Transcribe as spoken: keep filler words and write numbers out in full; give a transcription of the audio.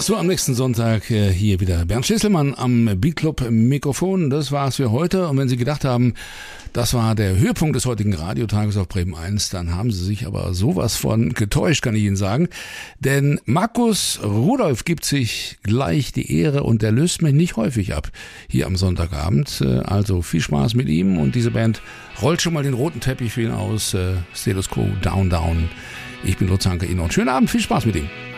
So, am nächsten Sonntag äh, hier wieder Bernd Schisselmann am Beatclub Mikrofon. Das war's für heute. Und wenn Sie gedacht haben, das war der Höhepunkt des heutigen Radiotages auf Bremen eins, dann haben Sie sich aber sowas von getäuscht, kann ich Ihnen sagen. Denn Markus Rudolph gibt sich gleich die Ehre und der löst mich nicht häufig ab hier am Sonntagabend. Äh, also viel Spaß mit ihm und diese Band rollt schon mal den roten Teppich für ihn aus. Äh, Status Quo, Down, Down. Ich bin Lutz Hanke, Ihnen noch einen schönen Abend, viel Spaß mit ihm.